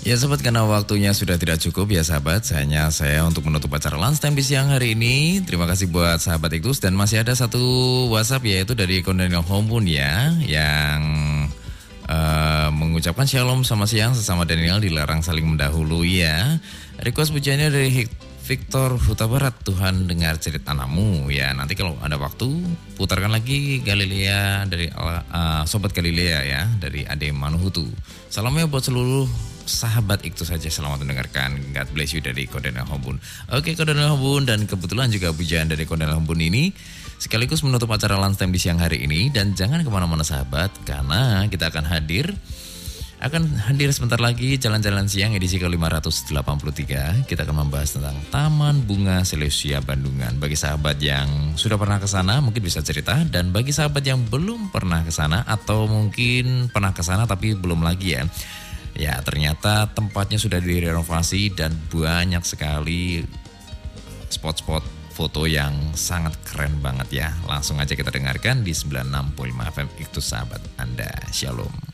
Ya sahabat, karena waktunya sudah tidak cukup ya sahabat, hanya saya untuk menutup acara Lunchtime di siang hari ini. Terima kasih buat sahabat Iktus, dan masih ada satu WhatsApp yaitu dari Kondenial Homebun ya, yang mengucapkan shalom sama siang sesama Daniel, dilarang saling mendahului ya. Request pujiannya dari Victor Huta Barat, Tuhan dengar cerita anakmu ya. Nanti kalau ada waktu putarkan lagi Galilea dari Sobat Galilea ya, dari Ade Manuhutu. Salamnya buat seluruh sahabat Iktus saja, selamat mendengarkan. God bless you dari Kondenial Homebun. Oke, Kondenial Homebun, dan kebetulan juga pujian dari Kondenial Homebun ini sekaligus menutup acara Lunchtime di siang hari ini. Dan jangan kemana-mana sahabat, karena kita akan hadir sebentar lagi jalan-jalan siang edisi ke-583. Kita akan membahas tentang Taman Bunga Seleucia Bandungan. Bagi sahabat yang sudah pernah ke sana mungkin bisa cerita, dan bagi sahabat yang belum pernah ke sana atau mungkin pernah ke sana tapi belum lagi ya. Ya, ternyata tempatnya sudah direnovasi dan banyak sekali spot-spot foto yang sangat keren banget ya. Langsung aja kita dengarkan di 96.5 FM Iktus sahabat Anda. Shalom.